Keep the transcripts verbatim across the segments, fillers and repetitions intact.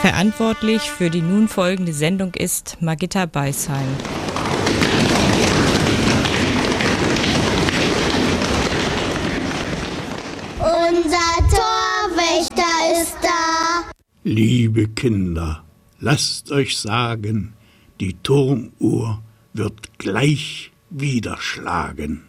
Verantwortlich für die nun folgende Sendung ist Margitta Beisheim. Unser Torwächter ist da. Liebe Kinder, lasst euch sagen, die Turmuhr wird gleich wieder schlagen.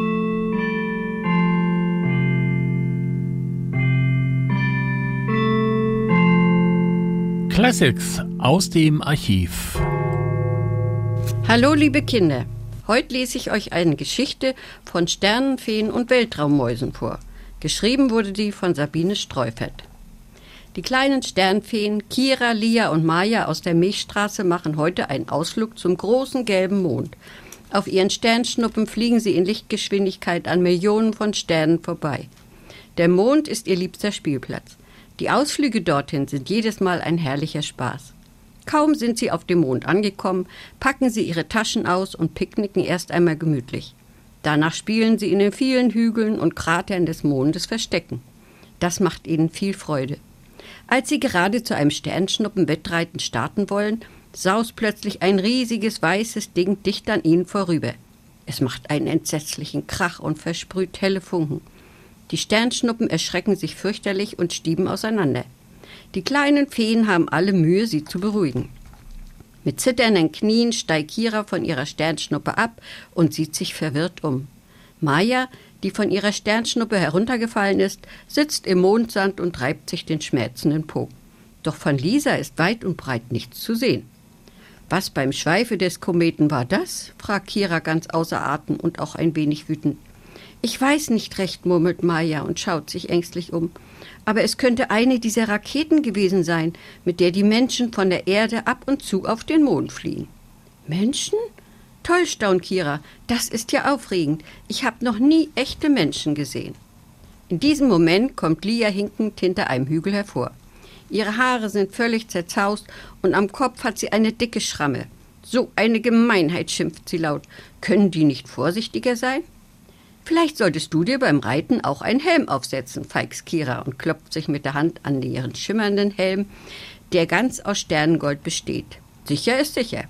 Classics aus dem Archiv. Hallo liebe Kinder, heute lese ich euch eine Geschichte von Sternenfeen und Weltraummäusen vor. Geschrieben wurde die von Sabine Streufert. Die kleinen Sternfeen Kira, Lia und Maja aus der Milchstraße machen heute einen Ausflug zum großen gelben Mond. Auf ihren Sternschnuppen fliegen sie in Lichtgeschwindigkeit an Millionen von Sternen vorbei. Der Mond ist ihr liebster Spielplatz. Die Ausflüge dorthin sind jedes Mal ein herrlicher Spaß. Kaum sind sie auf dem Mond angekommen, packen sie ihre Taschen aus und picknicken erst einmal gemütlich. Danach spielen sie in den vielen Hügeln und Kratern des Mondes Verstecken. Das macht ihnen viel Freude. Als sie gerade zu einem Sternschnuppenwettreiten starten wollen, saust plötzlich ein riesiges weißes Ding dicht an ihnen vorüber. Es macht einen entsetzlichen Krach und versprüht helle Funken. Die Sternschnuppen erschrecken sich fürchterlich und stieben auseinander. Die kleinen Feen haben alle Mühe, sie zu beruhigen. Mit zitternden Knien steigt Kira von ihrer Sternschnuppe ab und sieht sich verwirrt um. Maja, die von ihrer Sternschnuppe heruntergefallen ist, sitzt im Mondsand und reibt sich den schmerzenden Po. Doch von Lisa ist weit und breit nichts zu sehen. Was beim Schweife des Kometen war das? Fragt Kira ganz außer Atem und auch ein wenig wütend. Ich weiß nicht recht, murmelt Maja und schaut sich ängstlich um. Aber es könnte eine dieser Raketen gewesen sein, mit der die Menschen von der Erde ab und zu auf den Mond fliegen. Menschen? Toll, staunt Kira. Das ist ja aufregend. Ich habe noch nie echte Menschen gesehen. In diesem Moment kommt Lia hinkend hinter einem Hügel hervor. Ihre Haare sind völlig zerzaust und am Kopf hat sie eine dicke Schramme. So eine Gemeinheit, schimpft sie laut. Können die nicht vorsichtiger sein? Vielleicht solltest du dir beim Reiten auch einen Helm aufsetzen, feixt Kira und klopft sich mit der Hand an ihren schimmernden Helm, der ganz aus Sternengold besteht. Sicher ist sicher.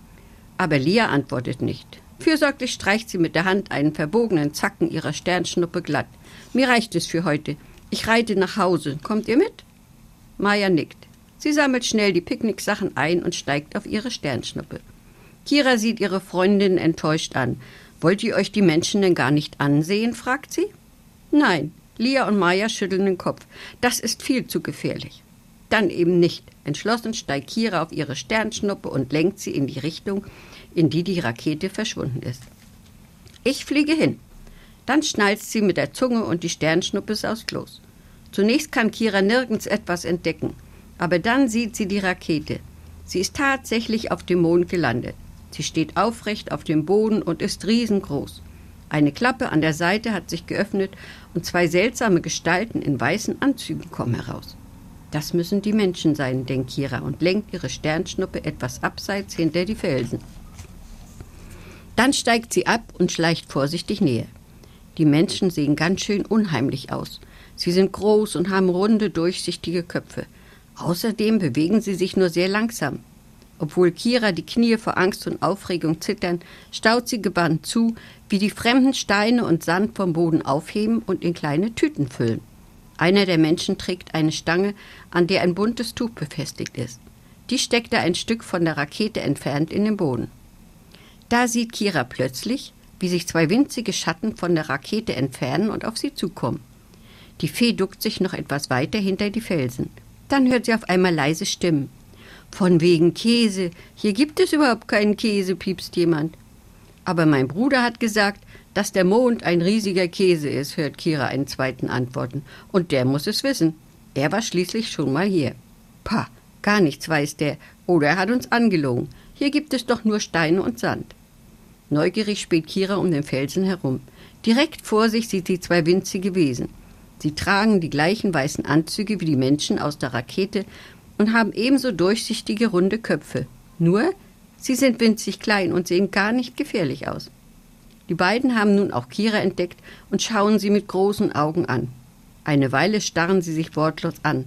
Aber Lia antwortet nicht. Fürsorglich streicht sie mit der Hand einen verbogenen Zacken ihrer Sternschnuppe glatt. Mir reicht es für heute. Ich reite nach Hause. Kommt ihr mit? Maja nickt. Sie sammelt schnell die Picknicksachen ein und steigt auf ihre Sternschnuppe. Kira sieht ihre Freundin enttäuscht an. Wollt ihr euch die Menschen denn gar nicht ansehen, fragt sie. Nein, Lia und Maja schütteln den Kopf. Das ist viel zu gefährlich. Dann eben nicht. Entschlossen steigt Kira auf ihre Sternschnuppe und lenkt sie in die Richtung, in die die Rakete verschwunden ist. Ich fliege hin. Dann schnalzt sie mit der Zunge und die Sternschnuppe saust los. Zunächst kann Kira nirgends etwas entdecken, aber dann sieht sie die Rakete. Sie ist tatsächlich auf dem Mond gelandet. Sie steht aufrecht auf dem Boden und ist riesengroß. Eine Klappe an der Seite hat sich geöffnet und zwei seltsame Gestalten in weißen Anzügen kommen heraus. Das müssen die Menschen sein, denkt Kira und lenkt ihre Sternschnuppe etwas abseits hinter die Felsen. Dann steigt sie ab und schleicht vorsichtig näher. Die Menschen sehen ganz schön unheimlich aus. Sie sind groß und haben runde, durchsichtige Köpfe. Außerdem bewegen sie sich nur sehr langsam. Obwohl Kira die Knie vor Angst und Aufregung zittern, staut sie gebannt zu, wie die fremden Steine und Sand vom Boden aufheben und in kleine Tüten füllen. Einer der Menschen trägt eine Stange, an der ein buntes Tuch befestigt ist. Die steckt er ein Stück von der Rakete entfernt in den Boden. Da sieht Kira plötzlich, wie sich zwei winzige Schatten von der Rakete entfernen und auf sie zukommen. Die Fee duckt sich noch etwas weiter hinter die Felsen. Dann hört sie auf einmal leise Stimmen. Von wegen Käse. Hier gibt es überhaupt keinen Käse, piepst jemand. Aber mein Bruder hat gesagt, dass der Mond ein riesiger Käse ist, hört Kira einen zweiten antworten. Und der muss es wissen. Er war schließlich schon mal hier. Pah, gar nichts weiß der. Oder er hat uns angelogen. Hier gibt es doch nur Steine und Sand. Neugierig späht Kira um den Felsen herum. Direkt vor sich sieht sie zwei winzige Wesen. Sie tragen die gleichen weißen Anzüge wie die Menschen aus der Rakete und haben ebenso durchsichtige, runde Köpfe. Nur, sie sind winzig klein und sehen gar nicht gefährlich aus. Die beiden haben nun auch Kira entdeckt und schauen sie mit großen Augen an. Eine Weile starren sie sich wortlos an,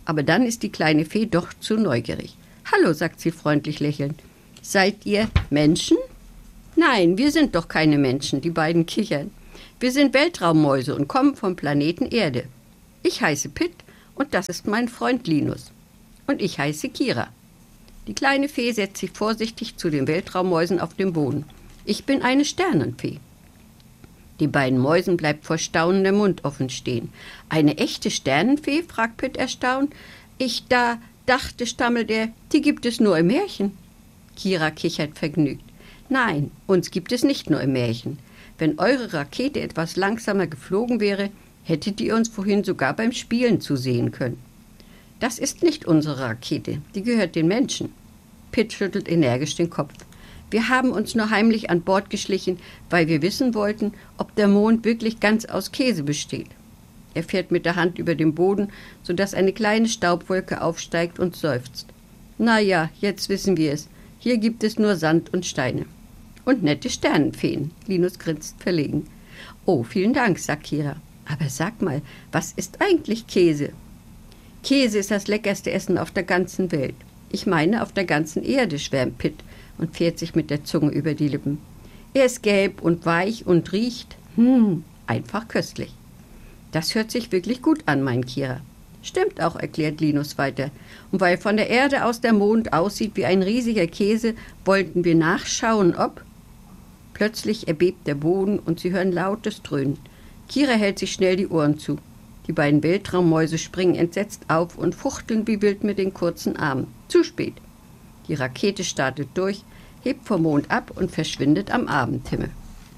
Aber dann ist die kleine Fee doch zu neugierig. »Hallo«, sagt sie freundlich lächelnd. »Seid ihr Menschen?« »Nein, wir sind doch keine Menschen«, die beiden kichern. »Wir sind Weltraummäuse und kommen vom Planeten Erde. Ich heiße Pitt und das ist mein Freund Linus. Und ich heiße Kira.« Die kleine Fee setzt sich vorsichtig zu den Weltraummäusen auf dem Boden. »Ich bin eine Sternenfee.« Die beiden Mäusen bleibt vor Staunen der Mund offen stehen. »Eine echte Sternenfee?« fragt Pitt erstaunt. »Ich da dachte«, stammelt er, »die gibt es nur im Märchen.« Kira kichert vergnügt. »Nein, uns gibt es nicht nur im Märchen. Wenn eure Rakete etwas langsamer geflogen wäre, hättet ihr uns vorhin sogar beim Spielen zusehen können. Das ist nicht unsere Rakete, die gehört den Menschen.« Pitt schüttelt energisch den Kopf. »Wir haben uns nur heimlich an Bord geschlichen, weil wir wissen wollten, ob der Mond wirklich ganz aus Käse besteht.« Er fährt mit der Hand über den Boden, sodass eine kleine Staubwolke aufsteigt und seufzt. »Na ja, jetzt wissen wir es. Hier gibt es nur Sand und Steine.« »Und nette Sternenfeen«, Linus grinst verlegen. »Oh, vielen Dank«, sagt Kira. »Aber sag mal, was ist eigentlich Käse?« »Käse ist das leckerste Essen auf der ganzen Welt. Ich meine, auf der ganzen Erde«, schwärmt Pitt und fährt sich mit der Zunge über die Lippen. »Er ist gelb und weich und riecht, hm, einfach köstlich.« »Das hört sich wirklich gut an«, meint Kira. »Stimmt auch«, erklärt Linus weiter. »Und weil von der Erde aus der Mond aussieht wie ein riesiger Käse, wollten wir nachschauen, ob...« Plötzlich erbebt der Boden und sie hören lautes Dröhnen. Kira hält sich schnell die Ohren zu. Die beiden Weltraummäuse springen entsetzt auf und fuchteln wie wild mit den kurzen Armen. Zu spät. Die Rakete startet durch, hebt vom Mond ab und verschwindet am Abendhimmel.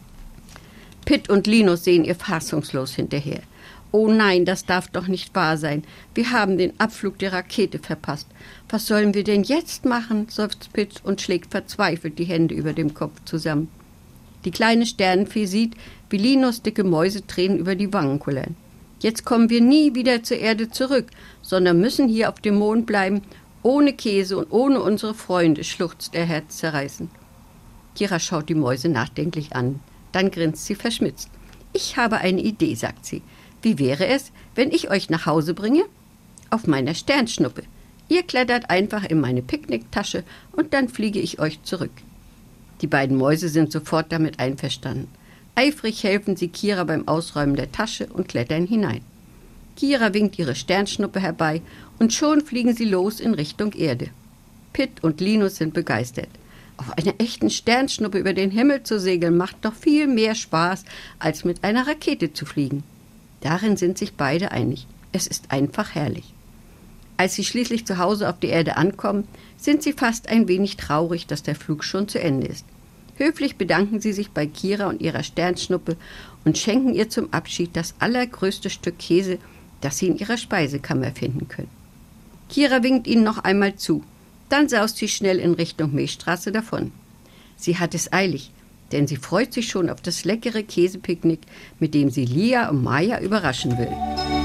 Pitt und Linus sehen ihr fassungslos hinterher. »Oh nein, das darf doch nicht wahr sein. Wir haben den Abflug der Rakete verpasst. Was sollen wir denn jetzt machen?« seufzt Pitt und schlägt verzweifelt die Hände über dem Kopf zusammen. Die kleine Sternenfee sieht, wie Linus dicke Mäusetränen über die Wangen kullern. »Jetzt kommen wir nie wieder zur Erde zurück, sondern müssen hier auf dem Mond bleiben, ohne Käse und ohne unsere Freunde«, schluchzt er herzzerreißend. Kira schaut die Mäuse nachdenklich an. Dann grinst sie verschmitzt. »Ich habe eine Idee«, sagt sie. »Wie wäre es, wenn ich euch nach Hause bringe? Auf meiner Sternschnuppe. Ihr klettert einfach in meine Picknicktasche und dann fliege ich euch zurück.« Die beiden Mäuse sind sofort damit einverstanden. Eifrig helfen sie Kira beim Ausräumen der Tasche und klettern hinein. Kira winkt ihre Sternschnuppe herbei und schon fliegen sie los in Richtung Erde. Pitt und Linus sind begeistert. Auf einer echten Sternschnuppe über den Himmel zu segeln, macht doch viel mehr Spaß, als mit einer Rakete zu fliegen. Darin sind sich beide einig. Es ist einfach herrlich. Als sie schließlich zu Hause auf die Erde ankommen, sind sie fast ein wenig traurig, dass der Flug schon zu Ende ist. Höflich bedanken sie sich bei Kira und ihrer Sternschnuppe und schenken ihr zum Abschied das allergrößte Stück Käse, das sie in ihrer Speisekammer finden können. Kira winkt ihnen noch einmal zu. Dann saust sie schnell in Richtung Milchstraße davon. Sie hat es eilig, denn sie freut sich schon auf das leckere Käsepicknick, mit dem sie Lia und Maya überraschen will.